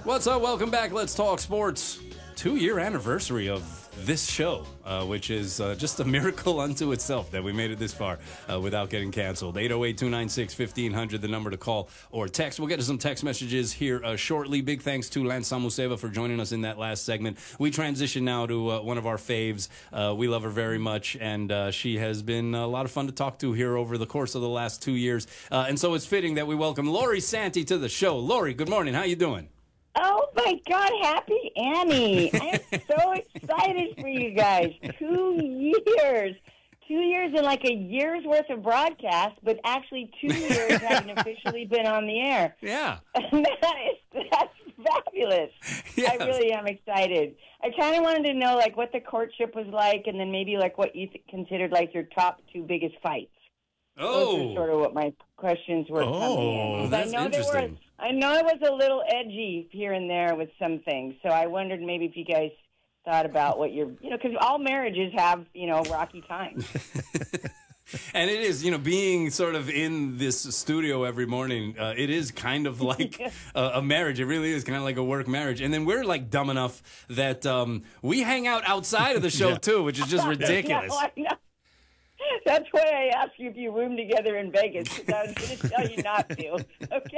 What's up? Welcome back. Let's talk sports. 2-year anniversary of this show, which is just a miracle unto itself that we made it this far without getting canceled. 808-296-1500, the number to call or text. We'll get to some text messages here shortly. Big thanks to Lance Samuseva for joining us in that last segment. We transition now to one of our faves. We love her very much, and she has been a lot of fun to talk to here over the course of the last 2 years. And so it's fitting that we welcome Lori Santi to the show. Lori, good morning. How you doing? Oh, my God, happy Annie. I'm so excited for you guys. 2 years. 2 years and like a year's worth of broadcast, but actually 2 years having officially been on the air. Yeah. That's fabulous. Yes. I really am excited. I kind of wanted to know, like, what the courtship was like and then maybe, like, what you considered, like, your top two biggest fights. Those are sort of what my questions were coming in. That's interesting. I know it was a little edgy here and there with some things, so I wondered maybe if you guys thought about what because all marriages have, rocky times. And it is, being sort of in this studio every morning, it is kind of like a marriage. It really is kind of like a work marriage. And then we're like dumb enough that we hang out outside of the show too, which is just ridiculous. I know. That's why I asked you if you roomed together in Vegas, because I was going to tell you not to. Okay.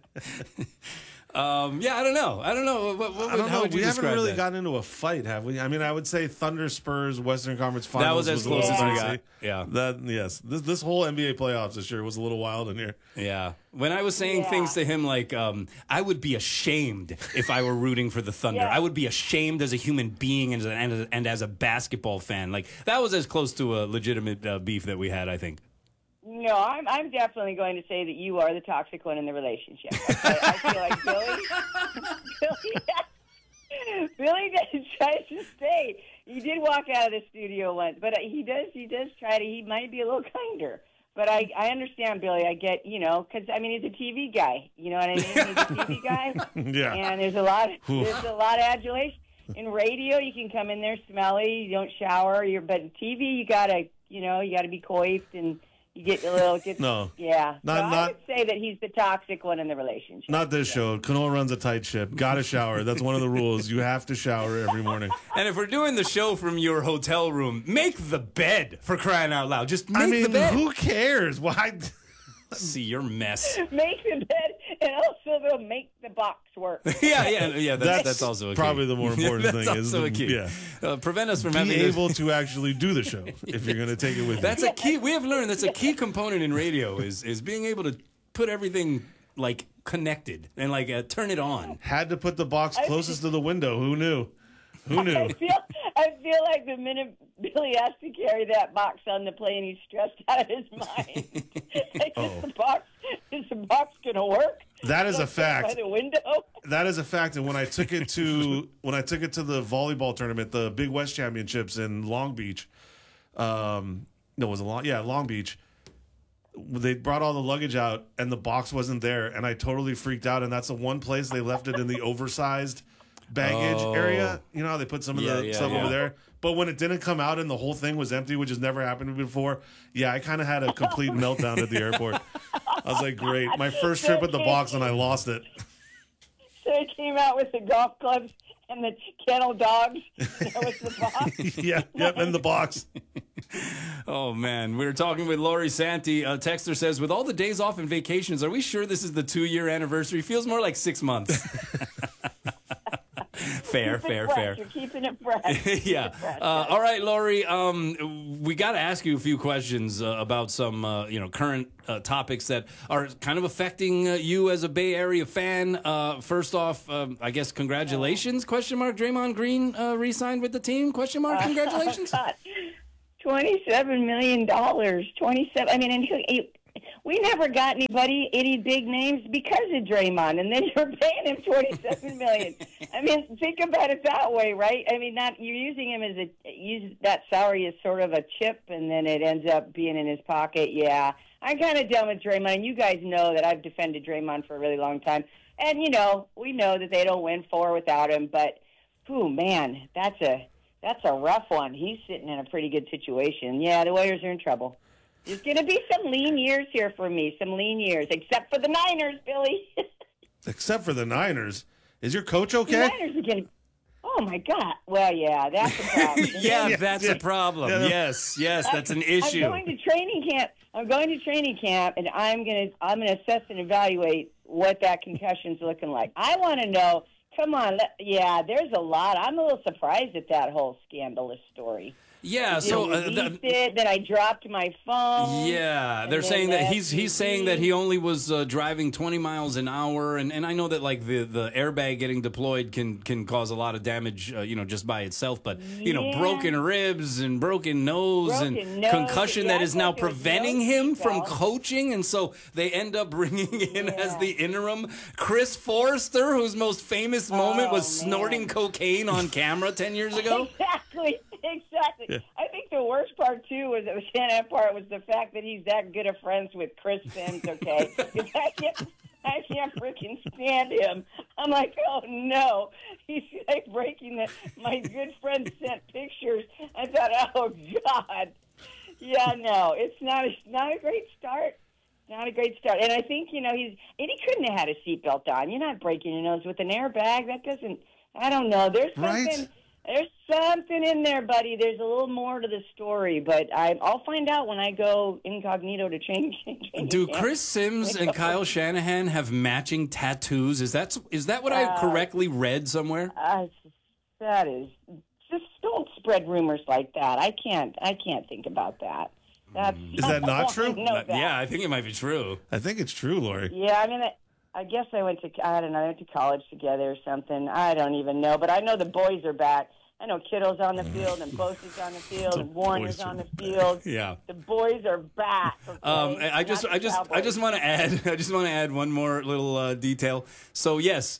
I don't know. I don't know. We haven't really that? gotten into a fight, have we? I mean, I would say Thunder Spurs Western Conference Finals. That was as close as we got. Yeah. This whole NBA playoffs this year was a little wild in here. Yeah. When I was saying things to him like, I would be ashamed if I were rooting for the Thunder. I would be ashamed as a human being and as a basketball fan. Like, that was as close to a legitimate beef that we had, I think. No, I'm definitely going to say that you are the toxic one in the relationship. I feel like Billy tries to stay. He did walk out of the studio once, but he does try to. He might be a little kinder. But I understand, Billy. I get, because, he's a TV guy. You know what I mean? He's a TV guy. Yeah. And there's a lot of adulation. In radio, you can come in there smelly. You don't shower. But in TV, you gotta be coiffed and you get a little. Yeah. I would say that he's the toxic one in the relationship. Not this show. Canola runs a tight ship. Got to shower. That's one of the rules. You have to shower every morning. And if we're doing the show from your hotel room, make the bed, for crying out loud. Just make the bed. Who cares? Why? See your mess. Make the bed, and also they'll make the box work. Yeah. That's also a key. Probably the more important thing. That's also a key. Yeah. Prevent us from be having able to actually do the show if you're going to take it with you. That's a key. We have learned that's a key component in radio is being able to put everything like connected and like turn it on. Had to put the box closest to the window. Who knew? Who knew? I feel like the minute Billy has to carry that box on the plane, he's stressed out of his mind. Is the box going to work? That is a fact. By the window. That is a fact. And when I took it to the volleyball tournament, the Big West Championships in Long Beach, Long Beach. They brought all the luggage out, and the box wasn't there, and I totally freaked out. And that's the one place they left it in the oversized baggage area. You know how they put some of the stuff over there? But when it didn't come out and the whole thing was empty, which has never happened to me before, I kind of had a complete meltdown at the airport. I was like, great. My first trip with the box and I lost it. So it came out with the golf clubs and the kennel dogs. That was the box. In the box. Oh, man. We were talking with Lori Santi. Texter says, with all the days off and vacations, are we sure this is the 2-year anniversary? Feels more like 6 months. Fair. You're keeping it fresh. Yeah. All right, Lori. We got to ask you a few questions about some, current topics that are kind of affecting you as a Bay Area fan. First off, I guess congratulations? ? Draymond Green re-signed with the team? ? Congratulations. $27 million. 27. I mean, and we never got any big names because of Draymond, and then you're paying him $27 million. I mean, think about it that way, right? I mean, you're using him as use that salary as sort of a chip, and then it ends up being in his pocket. Yeah, I'm kind of done with Draymond. And you guys know that I've defended Draymond for a really long time, and we know that they don't win 4 without him. But, man, that's a rough one. He's sitting in a pretty good situation. Yeah, the Warriors are in trouble. There's going to be some lean years here for me, except for the Niners, Billy. Except for the Niners. Is your coach The okay? Niners are getting. Oh my God! Well, yeah, that's the problem. Yeah, that's a problem. Yeah. Yes, that's an issue. I'm going to training camp, and I'm gonna assess and evaluate what that concussion's looking like. I want to know. Come on, there's a lot. I'm a little surprised at that whole scandalous story. Yeah, so Then I dropped my phone. yeah, they're saying that he's saying that he only was driving 20 miles an hour, and I know that like the airbag getting deployed can cause a lot of damage, just by itself. But broken ribs and broken nose concussion that is now preventing him from coaching, and so they end up bringing in as the interim Chris Forrester, whose most famous moment was snorting cocaine on camera 10 years ago. Exactly. Yeah. I think the worst part too was the fact that he's that good of friends with Chris Sims. Okay, I can't freaking stand him. I'm like, oh no, he's like breaking the. My good friend sent pictures. I thought, oh God, yeah, no, it's not a great start. Not a great start. And I think he couldn't have had a seatbelt on. You're not breaking your nose with an airbag. That doesn't. I don't know. There's something. Right? There's something in there, buddy. There's a little more to the story, but I'll find out when I go incognito to change. Do Chris Sims and Kyle Shanahan have matching tattoos? Is that what I correctly read somewhere? That is just don't spread rumors like that. I can't think about that. Is that not true? Yeah, I think it might be true. I think it's true, Lori. Yeah, I mean, I guess I went to college together or something. I don't even know, but I know the boys are back. I know Kittle's on the field and Bosa's on the field and Warner's on the field. Yeah, the boys are back. Okay? I just want to add one more little detail. So yes,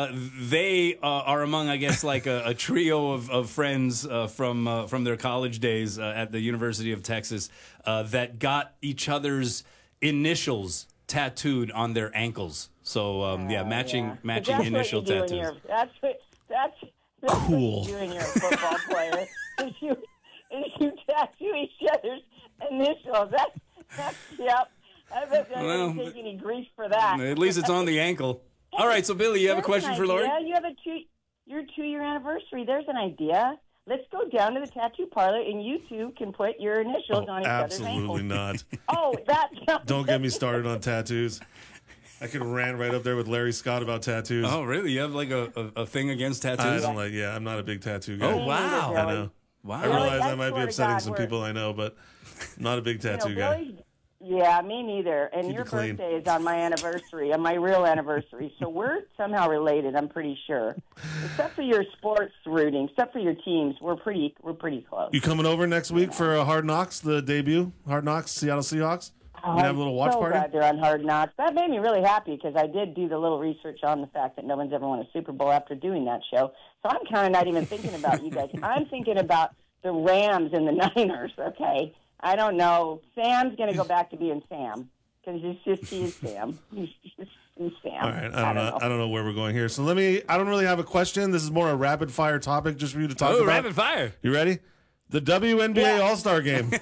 they are among, I guess, like a trio of friends from their college days at the University of Texas that got each other's initials tattooed on their ankles. So matching initial tattoos. That's cool. What you do when you're a football player. Is you tattoo each other's initials. That's yep. I bet I didn't take any grief for that. At least it's on the ankle. All right, so Billy, you have a question for Lori? Yeah, you have your 2-year anniversary. There's an idea. Let's go down to the tattoo parlor, and you two can put your initials on each other's ankles. Absolutely not. Oh, that sounds Don't get me started on tattoos. I could rant right up there with Larry Scott about tattoos. Oh, really? You have like a thing against tattoos? I'm not a big tattoo guy. Oh, wow. I know. Wow. I realize I might be upsetting some people I know, but I'm not a big tattoo guy. Yeah, me neither. And your birthday is on my anniversary, on my real anniversary. So we're somehow related, I'm pretty sure. Except for your sports rooting, except for your teams, we're pretty close. You coming over next week for Hard Knocks, the debut? Hard Knocks, Seattle Seahawks? Oh, we have a little watch party? Glad they're on Hard Knocks. That made me really happy because I did do the little research on the fact that no one's ever won a Super Bowl after doing that show. So I'm kind of not even thinking about you guys. I'm thinking about the Rams and the Niners, okay? I don't know. Sam's going to go back to being Sam because he's Sam. He's Sam. All right. I don't know where we're going here. So I don't really have a question. This is more a rapid fire topic just for you to talk about. Oh, rapid fire. You ready? The WNBA All-Star Game.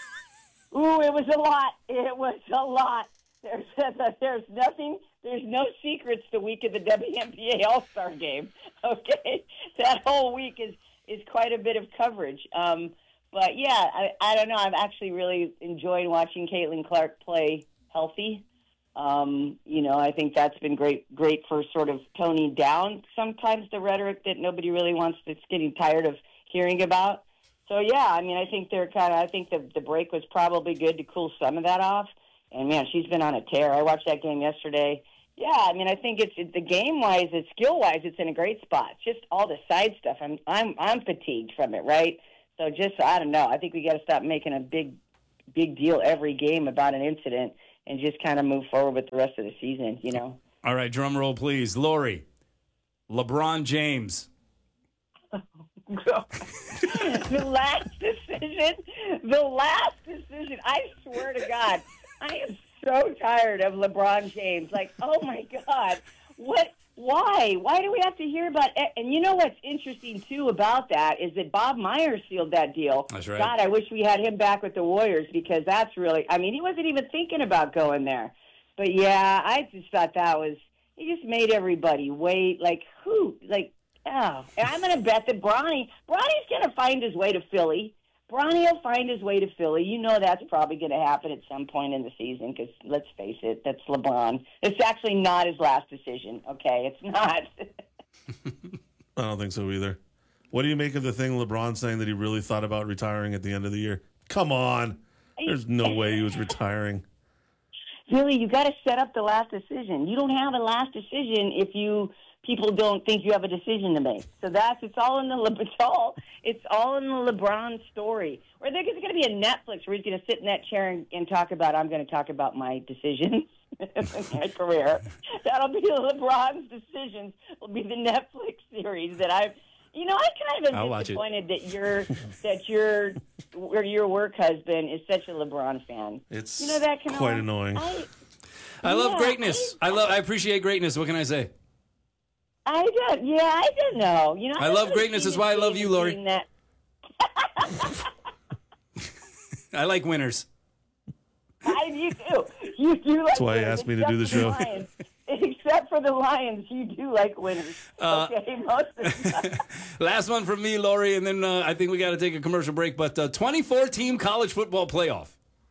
Ooh, it was a lot. It was a lot. There's nothing. There's no secrets the week of the WNBA All-Star Game. Okay, that whole week is quite a bit of coverage. But yeah, I don't know. I've actually really enjoyed watching Caitlin Clark play healthy. I think that's been great for sort of toning down sometimes the rhetoric that nobody really wants. That's getting tired of hearing about. So yeah, I mean, I think I think the break was probably good to cool some of that off. And man, she's been on a tear. I watched that game yesterday. Yeah, I mean, I think it's the game wise, it's skill wise, it's in a great spot. Just all the side stuff. I'm fatigued from it, right? So just I don't know. I think we got to stop making a big deal every game about an incident and just kind of move forward with the rest of the season. All right, drum roll, please, Lori. LeBron James. The last decision, I swear to God, I am so tired of LeBron James. Like, oh my God, why do we have to hear about it? And you know what's interesting too about that is that Bob Myers sealed that deal. That's right. God, I wish we had him back with the Warriors because that's really, I mean, he wasn't even thinking about going there. But yeah, I just thought that was, he just made everybody wait. Like, who? Like, oh. And I'm going to bet that Bronny's going to find his way to Philly. Bronny will find his way to Philly. You know that's probably going to happen at some point in the season because, let's face it, that's LeBron. It's actually not his last decision, okay? It's not. I don't think so either. What do you make of the thing LeBron saying that he really thought about retiring at the end of the year? Come on. There's no way he was retiring. Really, you got to set up the last decision. You don't have a last decision if people don't think you have a decision to make. So it's all in the LeBron story. Or there's going to be a Netflix where he's going to sit in that chair and talk about, I'm going to talk about my decisions in my career. That'll be LeBron's decisions. Will be the Netflix series that I kind of am disappointed that your work husband is such a LeBron fan. It's that quite annoying. I love greatness. I appreciate greatness. What can I say? I don't know. I love greatness. That's why I love you, Lori. I like winners. You do. You do like That's why he winners, asked me to do the show. Except for the Lions, you do like winners. Okay, most of the time. Last one from me, Lori, and then I think we got to take a commercial break. But 24-team college football playoff.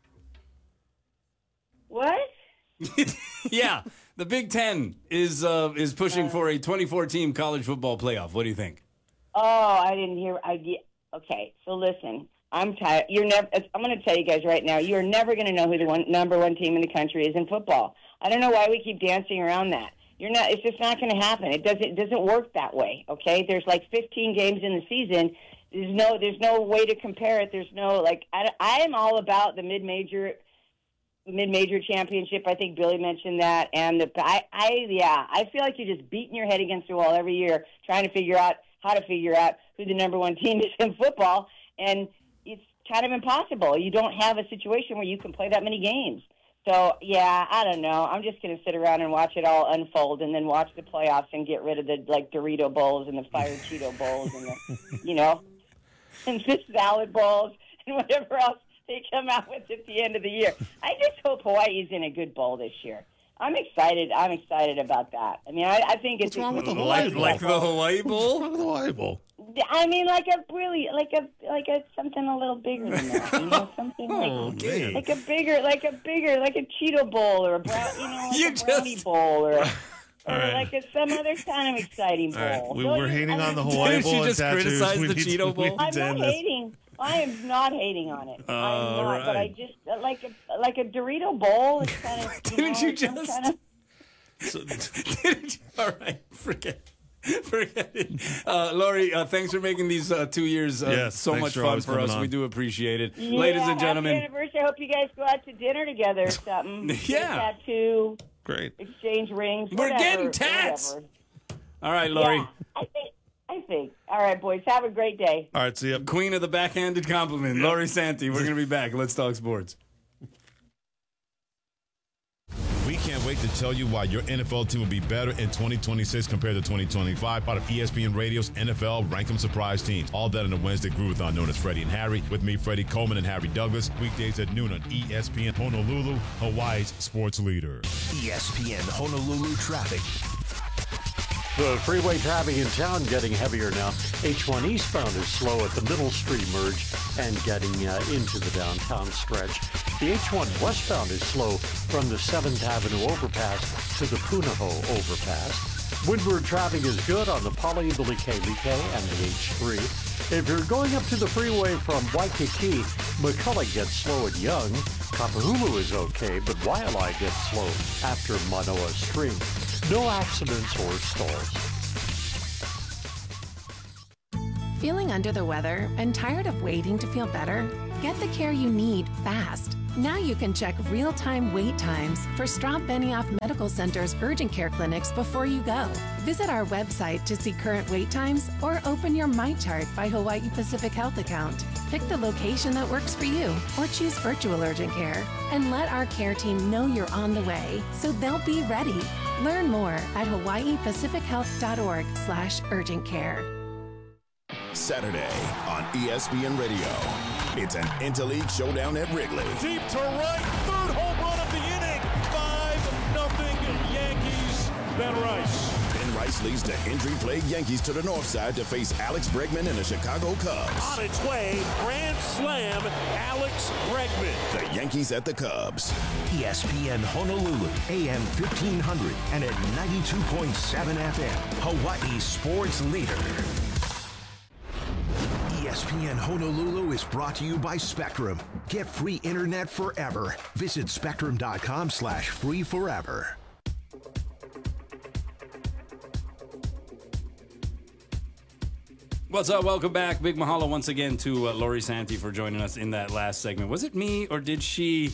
What? Yeah, the Big Ten is pushing for a 24-team college football playoff. What do you think? Oh, I didn't hear. Okay, so listen. I'm tired. I'm going to tell you guys right now. You're never going to know who the number one team in the country is in football. I don't know why we keep dancing around that. It's just not going to happen. It doesn't work that way. Okay, there's like 15 games in the season. There's no way to compare it. There's no I am all about the mid-major championship. I think Billy mentioned that, and I feel like you're just beating your head against the wall every year trying to figure out who the number one team is in football, and it's kind of impossible. You don't have a situation where you can play that many games. So, I don't know. I'm just going to sit around and watch it all unfold and then watch the playoffs and get rid of the, Dorito bowls and the Fire Cheeto bowls and the, and the salad bowls and whatever else they come out with at the end of the year. I just hope Hawaii's in a good bowl this year. I'm excited. I'm excited about that. I mean, I think it's... What's wrong with the Hawaii Bowl? Like the Hawaii Bowl? What's wrong with the Hawaii Bowl? I mean, something a little bigger than that. Something like a Cheeto bowl or a brownie bowl or some other kind of exciting bowl. Right. We're hating on the Hawaii Bowl. Didn't you just criticize the Cheeto Bowl? I'm not hating. I am not hating on it. I'm not, right. But I just like a Dorito bowl. It's kind of. Didn't you just? All right, forget it. Lori, thanks for making these 2 years so much fun for us. We do appreciate it. Yeah, Ladies and gentlemen. Happy anniversary. I hope you guys go out to dinner together or something. Yeah. Get a tattoo. Great. Exchange rings. We're getting tats. Whatever. All right, Lori. Yeah, I think. All right, boys. Have a great day. All right, see ya. Queen of the backhanded compliment, Lori Santi. We're going to be back. Let's talk sports. We can't wait to tell you why your NFL team will be better in 2026 compared to 2025. Part of ESPN Radio's NFL Rankem Surprise Teams. All that in a Wednesday Groovathon known as Freddie and Harry. With me, Freddie Coleman and Harry Douglas. Weekdays at noon on ESPN Honolulu, Hawaii's sports leader. ESPN Honolulu traffic. The freeway traffic in town getting heavier now. H1 eastbound is slow at the Middle Street merge and getting into the downtown stretch. The H1 westbound is slow from the 7th Avenue overpass to the Punahou overpass. Windward traffic is good on the Pali'Ilikilike and the H3. If you're going up to the freeway from Waikiki, McCullough gets slow at Young. Kapahulu is okay, but Waialae gets slow after Manoa Stream. No accidents or stalls. Feeling under the weather and tired of waiting to feel better? Get the care you need fast. Now you can check real-time wait times for Straub Benioff Medical Center's urgent care clinics before you go. Visit our website to see current wait times or open your MyChart by Hawaii Pacific Health account. Pick the location that works for you or choose virtual urgent care and let our care team know you're on the way so they'll be ready. Learn more at hawaiipacifichealth.org/urgent care. Saturday on ESPN Radio. It's an Interleague showdown at Wrigley. Deep to right, third home run of the inning. 5-0 Yankees. Ben Rice. Ben Rice leads the injury-plagued Yankees to the north side to face Alex Bregman and the Chicago Cubs. On its way, grand slam, Alex Bregman. The Yankees at the Cubs. ESPN Honolulu, AM 1500 and at 92.7 FM, Hawaii sports leader. ESPN Honolulu is brought to you by Spectrum. Get free internet forever. Visit spectrum.com/free forever. What's up? Welcome back. Big mahalo once again to Lori Santi for joining us in that last segment. Was it me or did she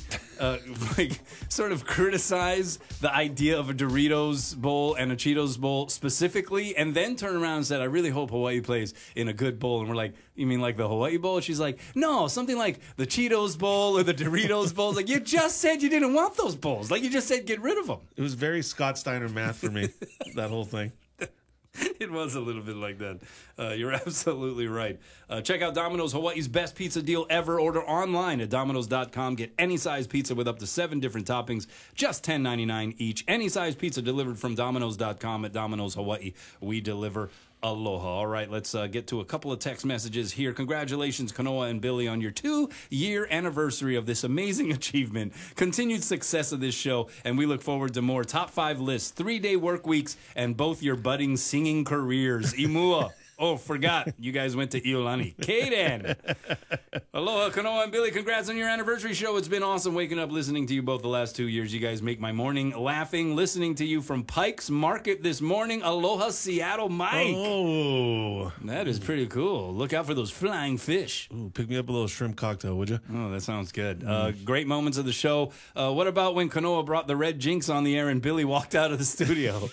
sort of criticize the idea of a Doritos bowl and a Cheetos bowl specifically and then turn around and said, I really hope Hawaii plays in a good bowl? And we're like, you mean like the Hawaii bowl? She's like, no, something like the Cheetos bowl or the Doritos bowl. Like, you just said you didn't want those bowls. Like, you just said get rid of them. It was very Scott Steiner math for me, that whole thing. It was a little bit like that. You're absolutely right. Check out Domino's, Hawaii's best pizza deal ever. Order online at Domino's.com. Get any size pizza with up to 7 different toppings, just $10.99 each. Any size pizza delivered from Domino's.com at Domino's Hawaii. We deliver aloha. All right, let's get to a couple of text messages here. Congratulations, Kanoa and Billy, on your 2-year anniversary of this amazing achievement. Continued success of this show, and we look forward to more top 5 lists, 3-day work weeks, and both your budding singing careers. Imua. Oh, forgot. You guys went to Iolani. Kaden. Aloha, Kanoa and Billy. Congrats on your anniversary show. It's been awesome waking up listening to you both the last 2 years. You guys make my morning laughing. Listening to you from Pike's Market this morning. Aloha, Seattle Mike. Oh. That is pretty cool. Look out for those flying fish. Ooh, pick me up a little shrimp cocktail, would you? Oh, that sounds good. Great moments of the show. What about when Kanoa brought the Red Jinx on the air and Billy walked out of the studio?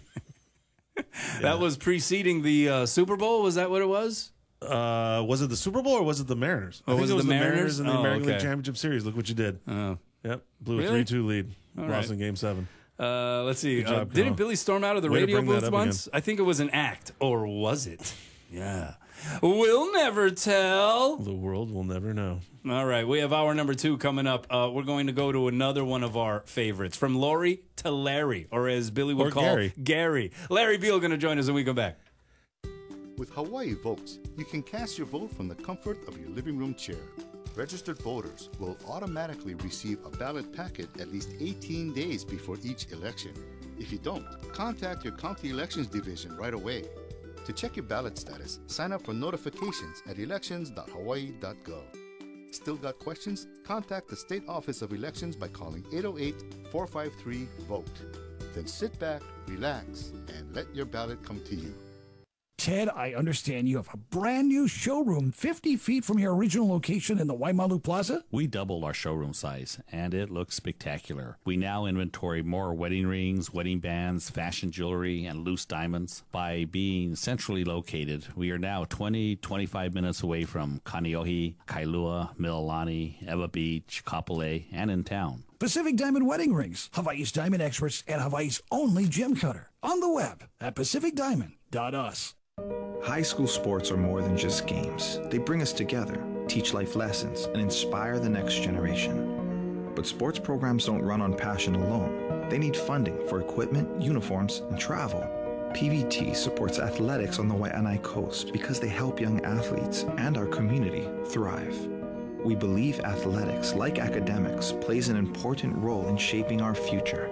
That was preceding the Super Bowl? Was that what it was? Was it the Super Bowl or was it the Mariners? Oh, I think was it it was the the Mariners in the American okay. League Championship Series. Look what you did. Oh. Yep. Blew a Really? 3-2 lead. All Lost right. in Game 7. Let's see. job, Didn't Kanoa. Billy storm out of the Way to radio bring that booth up once? I think it was an act. Or was it? Yeah. We'll never tell. The world will never know. All right, we have hour number 2 coming up. We're going to go to another one of our favorites, from Lori to Larry, or as Billy would Or call Gary. Gary. Larry Beal going to join us when we come back. With Hawaii Votes, you can cast your vote from the comfort of your living room chair. Registered voters will automatically receive a ballot packet at least 18 days before each election. If you don't, contact your county elections division right away. To check your ballot status, sign up for notifications at elections.hawaii.gov. Still got questions? Contact the State Office of Elections by calling 808-453-VOTE. Then sit back, relax, and let your ballot come to you. Ted, I understand you have a brand new showroom 50 feet from your original location in the Waimalu Plaza? We doubled our showroom size, and it looks spectacular. We now inventory more wedding rings, wedding bands, fashion jewelry, and loose diamonds. By being centrally located, we are now 25 minutes away from Kaneohe, Kailua, Mililani, Ewa Beach, Kapolei, and in town. Pacific Diamond Wedding Rings, Hawaii's diamond experts and Hawaii's only gem cutter. On the web at pacificdiamond.us. High school sports are more than just games. They bring us together, teach life lessons, and inspire the next generation. But sports programs don't run on passion alone. They need funding for equipment, uniforms, and travel. PVT supports athletics on the Waianae Coast because they help young athletes and our community thrive. We believe athletics, like academics, plays an important role in shaping our future.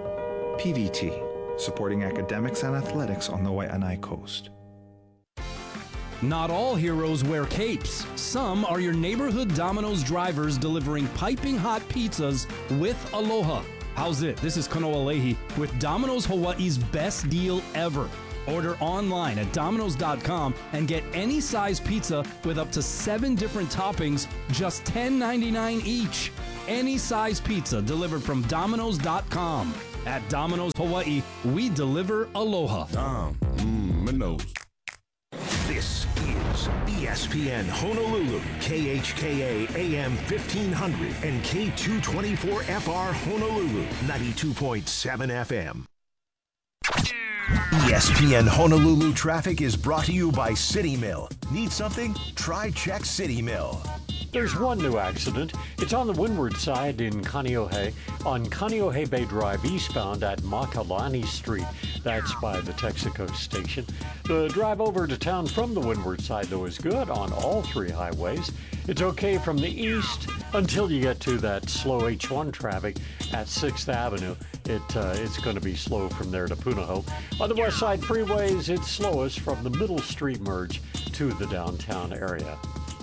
PVT, supporting academics and athletics on the Waianae Coast. Not all heroes wear capes. Some are your neighborhood Domino's drivers delivering piping hot pizzas with aloha. How's it? This is Kanoa Leahy with Domino's Hawaii's best deal ever. Order online at Domino's.com and get any size pizza with up to 7 different toppings, just $10.99 each. Any size pizza delivered from Domino's.com. At Domino's Hawaii, we deliver aloha. Domino's. This is ESPN Honolulu, KHKA AM 1500 and K224FR Honolulu, 92.7 FM. ESPN Honolulu traffic is brought to you by City Mill. Need something? Try Check City Mill. There's one new accident. It's on the windward side in Kaneohe, on Kaneohe Bay Drive eastbound at Makalani Street. That's by the Texaco station. The drive over to town from the windward side, though, is good on all three highways. It's okay from the east until you get to that slow H1 traffic at 6th Avenue. It's going to be slow from there to Punahou. On the west side freeways, it's slowest from the Middle Street merge to the downtown area.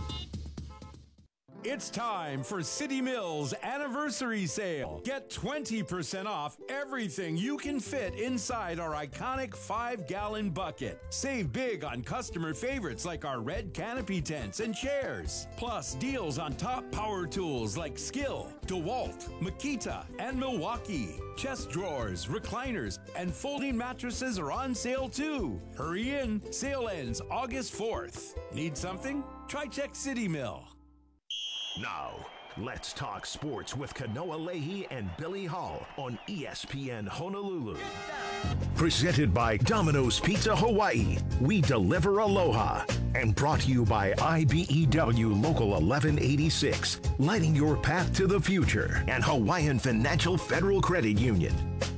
It's time for City Mills Anniversary Sale. Get 20% off everything you can fit inside our iconic 5-gallon bucket. Save big on customer favorites like our red canopy tents and chairs. Plus deals on top power tools like Skill, DeWalt, Makita, and Milwaukee. Chest drawers, recliners, and folding mattresses are on sale too. Hurry in. Sale ends August 4th. Need something? Try check City Mill. Now, let's talk sports with Kanoa Leahy and Billy Hall on ESPN Honolulu. Presented by Domino's Pizza Hawaii. We deliver aloha. And brought to you by IBEW Local 1186. Lighting your path to the future. And Hawaiian Financial Federal Credit Union.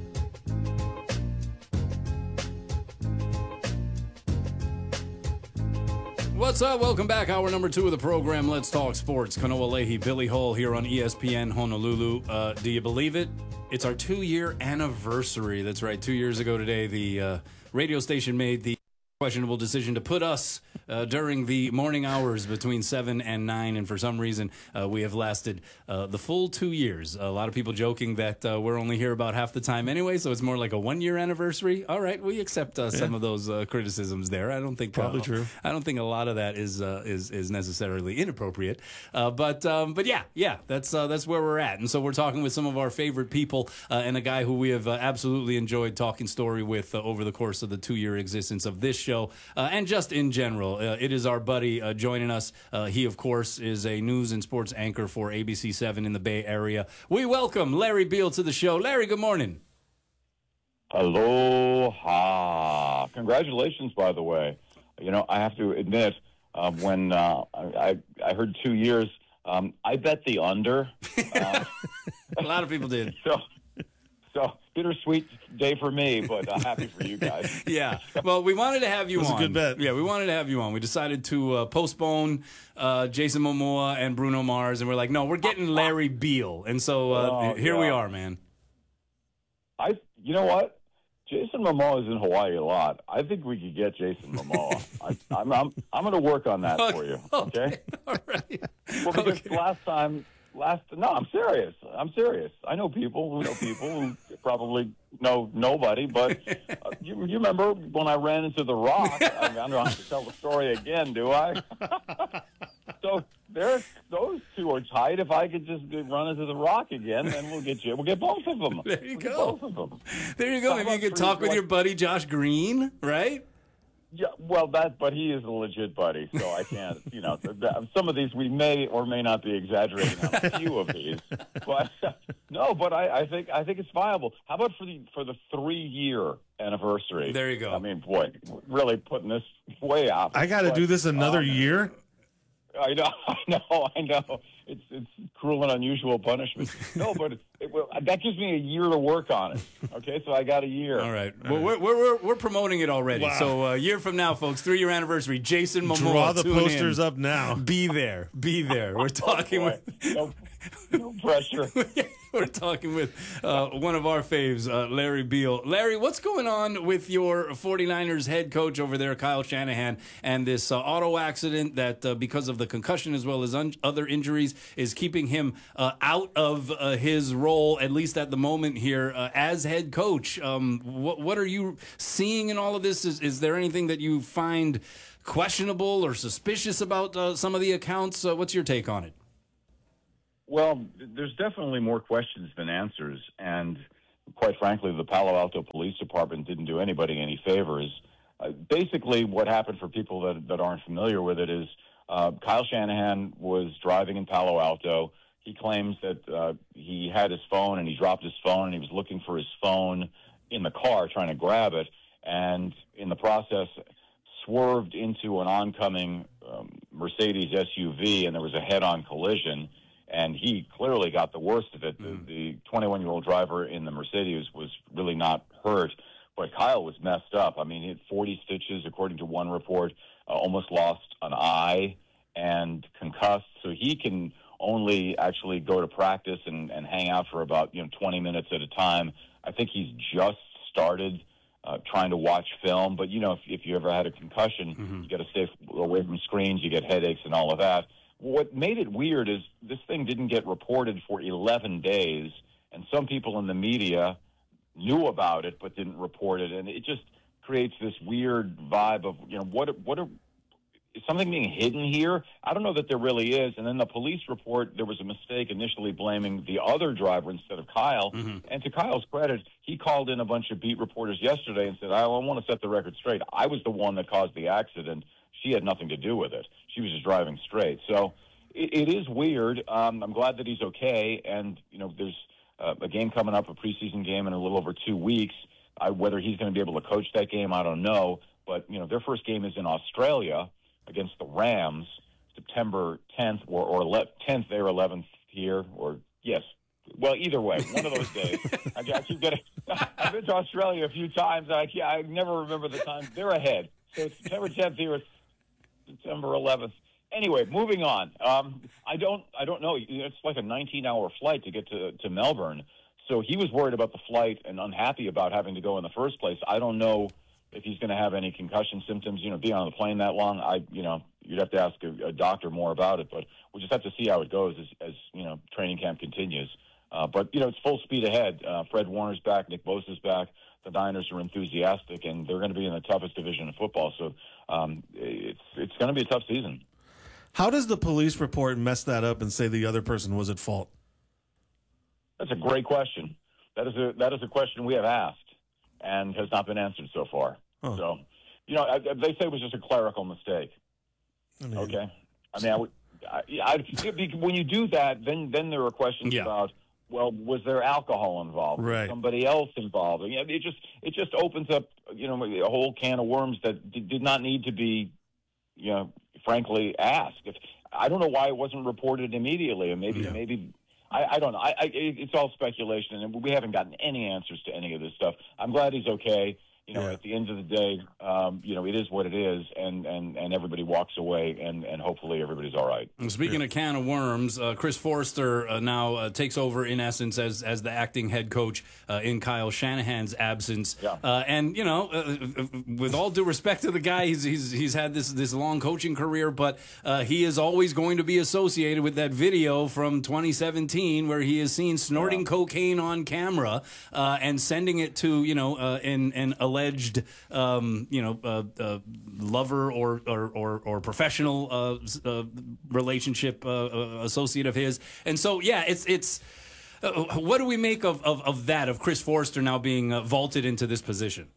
What's up? Welcome back. Hour number 2 of the program. Let's talk sports. Kanoa Leahy, Billy Hall here on ESPN Honolulu. Do you believe it? It's our 2-year anniversary. That's right. 2 years ago today, the radio station made the questionable decision to put us during the morning hours between 7 and 9, and for some reason we have lasted the full 2 years. A lot of people joking that we're only here about half the time anyway, so it's more like a 1-year anniversary. All right, we accept some of those criticisms there. I don't think probably true. I don't think a lot of that is necessarily inappropriate, but yeah, that's where we're at. And so we're talking with some of our favorite people and a guy who we have absolutely enjoyed talking story with over the course of the 2-year existence of this show and just in general. It is our buddy joining us. He, of course, is a news and sports anchor for ABC7 in the Bay Area. We welcome Larry Beal to the show. Larry, good morning. Aloha. Congratulations, by the way. You know, I have to admit, when I heard 2 years, I bet the under. A lot of people did. So bittersweet day for me, but happy for you guys. Yeah. Well, we wanted to have you on. It was a good bet. Yeah, we wanted to have you on. We decided to postpone Jason Momoa and Bruno Mars, and we're like, no, we're getting Larry Beal. And so here we are, man. You know what? Jason Momoa is in Hawaii a lot. I think we could get Jason Momoa. I'm going to work on that for you. Okay. All right. Well, because no, I'm serious. I know people who probably know nobody, but you remember when I ran into The Rock? I don't have to tell the story again, do I? So those two are tight. If I could just run into The Rock again, then we'll get both of them. There you go. Both of them. There you go. Maybe you could talk with your buddy Josh Green, right? Yeah, well, but he is a legit buddy, so I can't. You know, some of these we may or may not be exaggerating on a few of these, but no. But I think it's viable. How about for the 3-year anniversary? There you go. I mean, boy, really putting this way out. I got to do this another year. I know. It's cruel and unusual punishment. No, but that gives me a year to work on it. Okay, so I got a year. All right. Well, we're promoting it already. Wow. So a year from now, folks, 3-year anniversary. Jason Momoa. Draw the posters up now. Be there. We're talking with. No pressure. We're talking with one of our faves, Larry Beal. Larry, what's going on with your 49ers head coach over there, Kyle Shanahan, and this auto accident that, because of the concussion as well as other injuries, is keeping him out of his role, at least at the moment here, as head coach? What are you seeing in all of this? Is there anything that you find questionable or suspicious about some of the accounts? What's your take on it? Well, there's definitely more questions than answers, and quite frankly, the Palo Alto Police Department didn't do anybody any favors. Basically, what happened for people that aren't familiar with it is Kyle Shanahan was driving in Palo Alto. He claims that he had his phone and he dropped his phone and he was looking for his phone in the car trying to grab it, and in the process swerved into an oncoming Mercedes SUV, and there was a head-on collision, and he clearly got the worst of it. The 21-year-old driver in the Mercedes was really not hurt, but Kyle was messed up. I mean, he had 40 stitches, according to one report, almost lost an eye and concussed, so he can only actually go to practice and hang out for about 20 minutes at a time. I think he's just started trying to watch film, but if you ever had a concussion, you got to stay away from screens, you get headaches and all of that. What made it weird is this thing didn't get reported for 11 days, and some people in the media knew about it but didn't report it, and it just creates this weird vibe of is something being hidden here? I don't know that there really is. And then the police report, there was a mistake initially blaming the other driver instead of Kyle. And to Kyle's credit, he called in a bunch of beat reporters yesterday and said, I want to set the record straight. I was the one that caused the accident. She had nothing to do with it. She was just driving straight. So it is weird. I'm glad that he's okay. And, there's a game coming up, a preseason game in a little over 2 weeks. Whether he's going to be able to coach that game, I don't know. But, their first game is in Australia against the Rams, September 10th or 10th there, 11th here, or yes. Well, either way, one of those days. I keep getting. I've been to Australia a few times. I never remember the time. They're ahead. So it's September 10th here. It's September 11th. Anyway, moving on. I don't know. It's like a 19-hour flight to get to Melbourne. So he was worried about the flight and unhappy about having to go in the first place. I don't know if he's going to have any concussion symptoms, being on the plane that long. You'd have to ask a doctor more about it, but we'll just have to see how it goes as training camp continues. But it's full speed ahead. Fred Warner's back, Nick Bosa's back. The Niners are enthusiastic, and they're going to be in the toughest division of football. So it's going to be a tough season. How does the police report mess that up and say the other person was at fault? That's a great question. That is a question we have asked and has not been answered so far. Huh. So, they say it was just a clerical mistake. Okay? When you do that, then there are questions about, well, was there alcohol involved? Right. Was somebody else involved? It just opens up, a whole can of worms that did not need to be, frankly, asked. I don't know why it wasn't reported immediately, and maybe. I don't know. It's all speculation, and we haven't gotten any answers to any of this stuff. I'm glad he's okay. At the end of the day, it is what it is, and everybody walks away, and hopefully everybody's all right. And speaking of can of worms, Chris Forster now takes over, in essence, as the acting head coach in Kyle Shanahan's absence. Yeah. And, with all due respect to the guy, he's had this long coaching career, but he is always going to be associated with that video from 2017 where he is seen snorting cocaine on camera and sending it to, an alleged, lover or professional relationship associate of his. And so, it's what do we make of that, of Chris Forster now being vaulted into this position?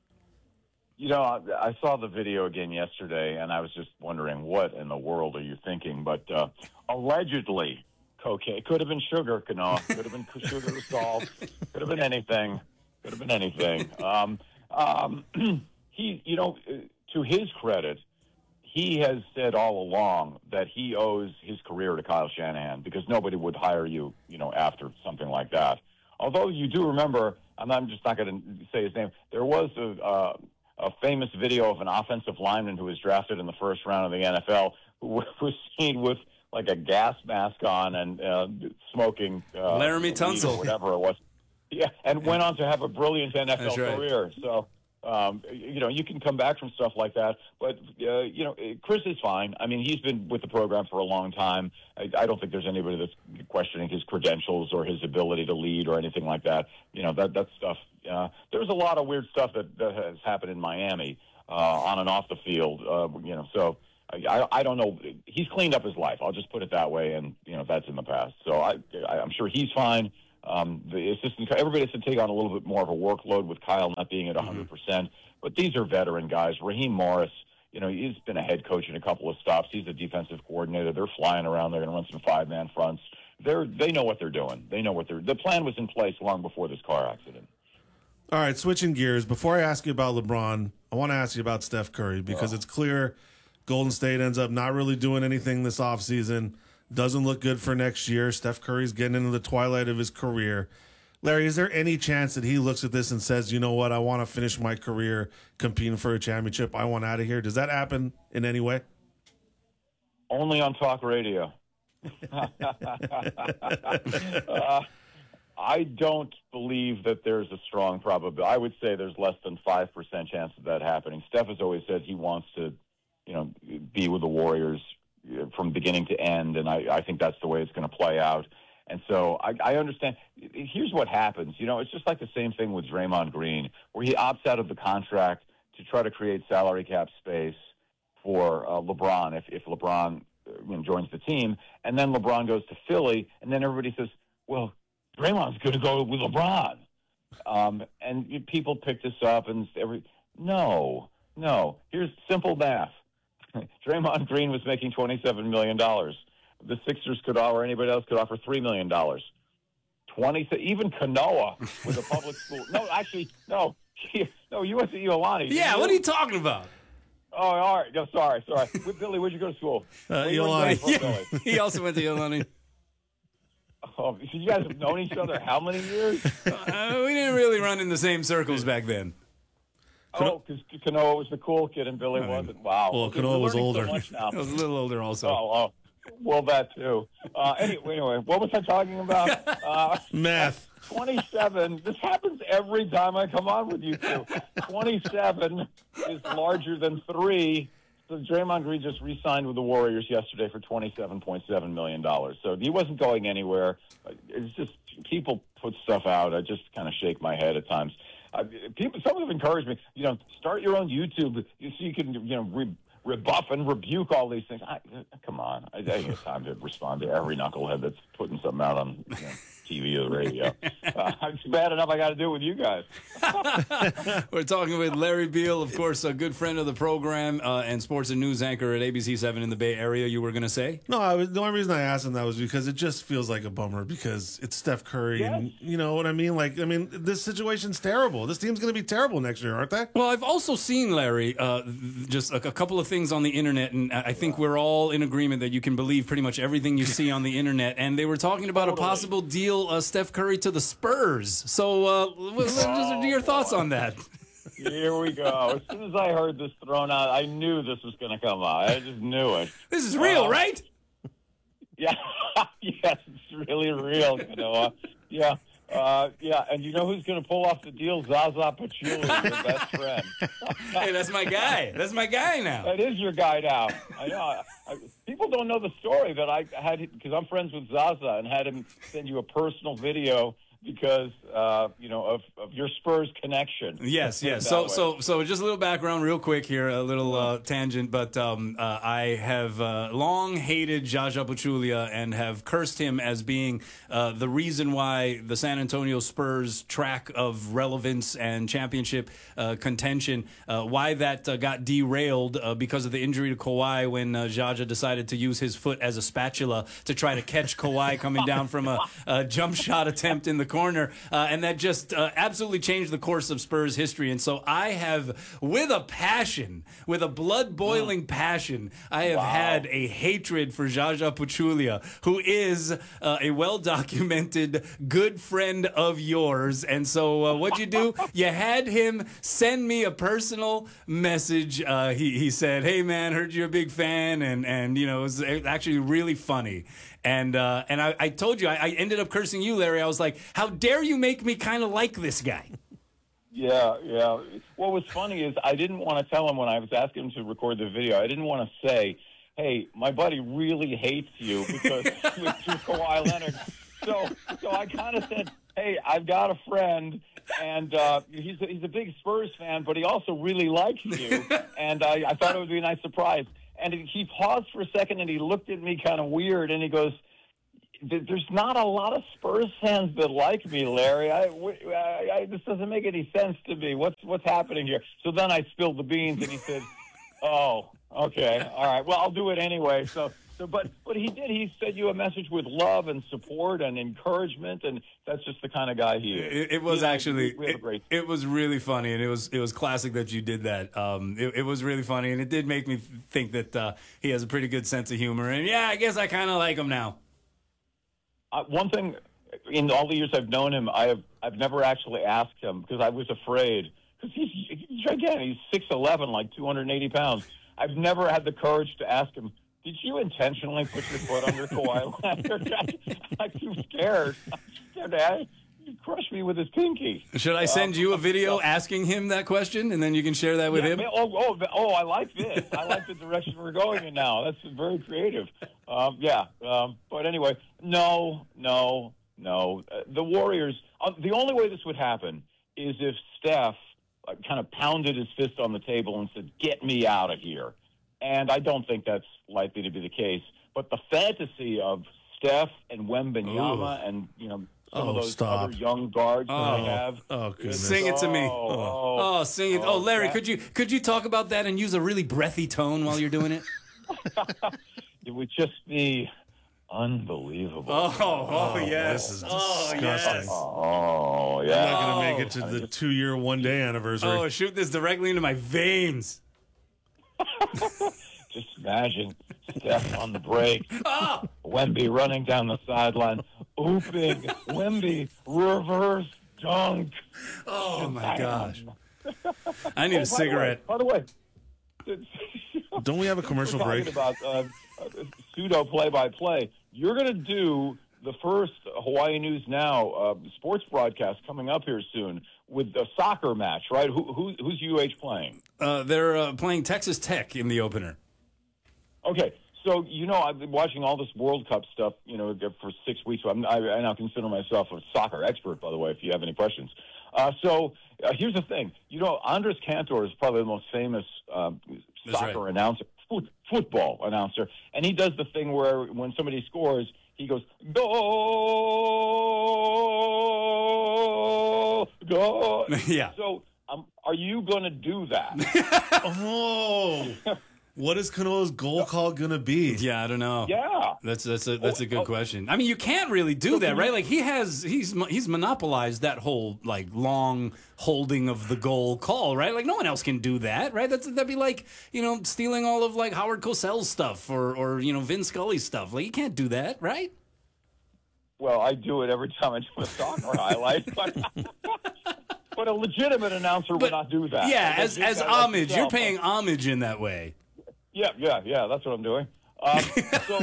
I saw the video again yesterday, and I was just wondering, what in the world are you thinking? But allegedly, cocaine. Could have been sugar, Kanoa. Could have been sugar or salt. Could have been anything. He, to his credit, he has said all along that he owes his career to Kyle Shanahan because nobody would hire you, after something like that. Although you do remember, I'm just not going to say his name, there was a famous video of an offensive lineman who was drafted in the first round of the NFL who was seen with like a gas mask on and smoking Laramie Tunsil, or whatever it was. Yeah, and went on to have a brilliant NFL career. So, you can come back from stuff like that. But, Chris is fine. I mean, he's been with the program for a long time. I don't think there's anybody that's questioning his credentials or his ability to lead or anything like that. That stuff. There's a lot of weird stuff that has happened in Miami on and off the field, so I don't know. He's cleaned up his life. I'll just put it that way, and, that's in the past. So I'm sure he's fine. The assistant, everybody has to take on a little bit more of a workload with Kyle not being at 100%. But these are veteran guys. Raheem Morris, he's been a head coach in a couple of stops. He's a defensive coordinator. They're flying around. They're going to run some 5-man fronts. They know what they're doing. The plan was in place long before this car accident. All right, switching gears. Before I ask you about LeBron, I want to ask you about Steph Curry because it's clear Golden State ends up not really doing anything this offseason. Doesn't look good for next year. Steph Curry's getting into the twilight of his career. Larry, is there any chance that he looks at this and says, you know what, I want to finish my career competing for a championship. I want out of here. Does that happen in any way? Only on talk radio. I don't believe that there's a strong probability. I would say there's less than 5% chance of that happening. Steph has always said he wants to, be with the Warriors from beginning to end, and I think that's the way it's going to play out. And so I understand. Here's what happens. It's just like the same thing with Draymond Green, where he opts out of the contract to try to create salary cap space for LeBron if LeBron joins the team. And then LeBron goes to Philly, and then everybody says, well, Draymond's going to go with LeBron. And people pick this up, and No. Here's simple math. Draymond Green was making $27 million. The Sixers could offer, or anybody else could offer $3 million. Even Kanoa with a public school. No, actually, no. No, you went to Iolani. Yeah, what are you talking about? Oh, all right. No, sorry. Billy, where'd you go to school? Iolani. Yeah, he also went to Iolani. Oh, so you guys have known each other how many years? We didn't really run in the same circles back then. Oh, because Kanoa was the cool kid and Billy wasn't. Wow. Well, Kanoa was older. So much now. I was a little older also. Oh. Well, that too. Anyway, what was I talking about? Math. 27. This happens every time I come on with you two. 27 is larger than 3. So Draymond Green just re-signed with the Warriors yesterday for $27.7 million. So he wasn't going anywhere. It's just people put stuff out. I just kind of shake my head at times. Some have encouraged me, start your own YouTube so you can, rebuff and rebuke all these things. Come on. I have time to respond to every knucklehead that's putting something out on TV or the radio. It's bad enough I got to do it with you guys. We're talking with Larry Beal, of course, a good friend of the program and sports and news anchor at ABC7 in the Bay Area, you were going to say? No, the only reason I asked him that was because it just feels like a bummer because it's Steph Curry. Yes. And you know what I mean? This situation's terrible. This team's going to be terrible next year, aren't they? Well, I've also seen, Larry, just a couple of things on the internet, and I think we're all in agreement that you can believe pretty much everything you see on the internet. And they were talking about a possible deal, Steph Curry to the Spurs. So, what are your thoughts on that? Here we go. As soon as I heard this thrown out, I knew this was going to come out. I just knew it. This is real, right? Yeah. Yes, it's really real, Kanoa. Yeah. And you know who's going to pull off the deal? Zaza Pachulia, your best friend. Hey, that's my guy. That's my guy now. That is your guy now. I know. People don't know the story that I had, because I'm friends with Zaza and had him send you a personal video because, of your Spurs connection. Yes. So just a little background real quick here, a little tangent, but I have long hated Zaza Pachulia and have cursed him as being the reason why the San Antonio Spurs track of relevance and championship contention, why that got derailed because of the injury to Kawhi when Zaza decided to use his foot as a spatula to try to catch Kawhi coming down from a jump shot attempt in the corner, and that just absolutely changed the course of Spurs history. And so I have, with a blood-boiling passion, I have had a hatred for Zaza Pachulia, who is a well-documented good friend of yours. And so what'd you do? You had him send me a personal message. He said, "Hey, man, heard you're a big fan," and it was actually really funny. And I told you, I ended up cursing you, Larry. I was like, how dare you make me kind of like this guy? Yeah. What was funny is I didn't want to tell him when I was asking him to record the video, I didn't want to say, hey, my buddy really hates you because you threw Kawhi Leonard. So I kind of said, hey, I've got a friend, and he's a big Spurs fan, but he also really likes you. And I thought it would be a nice surprise. And he paused for a second, and he looked at me kind of weird, and he goes, there's not a lot of Spurs fans that like me, Larry. This doesn't make any sense to me. What's happening here? So then I spilled the beans, and he said, oh, okay, all right. Well, I'll do it anyway. So So, but he did. He sent you a message with love and support and encouragement, and that's just the kind of guy he is. It was actually we have a great. it was really funny, and it was classic that you did that. It was really funny, and it did make me think that he has a pretty good sense of humor. And yeah, I guess I kind of like him now. One thing, in all the years I've known him, I've never actually asked him because I was afraid. Because he's gigantic. He's 6'11", like 280 pounds. I've never had the courage to ask him, did you intentionally put your foot under Kawhi Leonard? I'm too scared. I'm scared. He'd crush me with his pinky. Should I send you a video asking him that question, and then you can share that with him? I like this. I like the direction we're going in now. That's very creative. But anyway, no. The Warriors, the only way this would happen is if Steph kind of pounded his fist on the table and said, get me out of here. And I don't think that's likely to be the case. But the fantasy of Steph and Wembanyama and, some of those other young guards that they have. Oh, goodness. Sing it to me. Sing it. Larry, could you talk about that and use a really breathy tone while you're doing it? It would just be unbelievable. Yes. This is disgusting. Oh, yeah. I'm not going to make it to the 2-year, 1-day anniversary. Oh, shoot this directly into my veins. Just imagine Steph on the break. Wemby running down the sideline. Ooping. Wemby. Reverse dunk. Oh, my gosh. I need a cigarette. By the way. Don't we have a commercial break? About pseudo play-by-play. You're going to do the first Hawaii News Now sports broadcast coming up here soon with a soccer match, right? Who's UH playing? They're playing Texas Tech in the opener. Okay, so I've been watching all this World Cup stuff, for 6 weeks. I now consider myself a soccer expert, by the way, if you have any questions. Here's the thing. Andres Cantor is probably the most famous soccer announcer, football announcer, and he does the thing where when somebody scores, he goes, go, go. Yeah. So are you going to do that? What is Kanoa's goal call going to be? Yeah, I don't know. Yeah. That's a good question. I mean, you can't really do that, right? Like he's monopolized that whole like long holding of the goal call, right? Like no one else can do that, right? That'd be like, stealing all of like Howard Cosell's stuff or Vin Scully's stuff. Like you can't do that, right? Well, I do it every time I do a soccer highlight, but a legitimate announcer would not do that. Yeah, as homage. You're paying homage in that way. Yeah, that's what I'm doing. So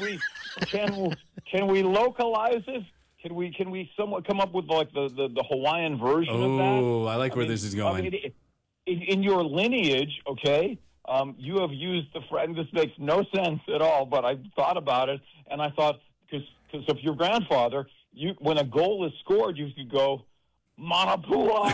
can we localize it? Can we somewhat come up with like the Hawaiian version of that? Oh, I like where this is going. In your lineage, okay, you have used the phrase. This makes no sense at all, but I thought about it, and I thought because of your grandfather, when a goal is scored, you could go Manapua.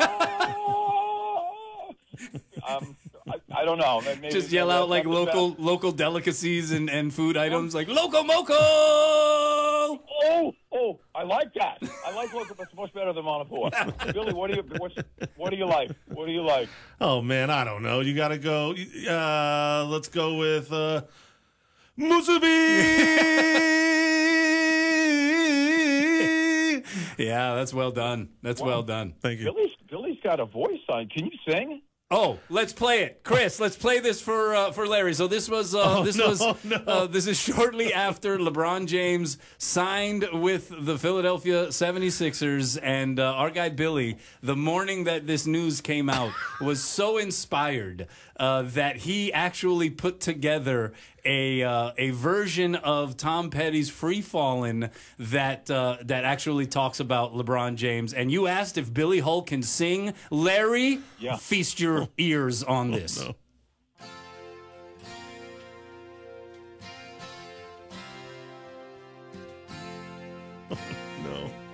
I don't know. Maybe just yell out like local delicacies and food items like Loco Moco. Oh, I like that. I like Loco. That's much better than Manapua. Billy, what do you like? What do you like? Oh man, I don't know. You got to go. Let's go with Musubi. Yeah, that's well done. Well done. Thank you. Billy's got a voice on. Can you sing? Oh, let's play it, Chris. Let's play this for Larry. So this was this is shortly after LeBron James signed with the Philadelphia 76ers, and our guy Billy, the morning that this news came out, was so inspired that he actually put together a version of Tom Petty's "Free Fallin'" that actually talks about LeBron James. And you asked if Billy Hull can sing. Larry, feast your ears on this. No. No.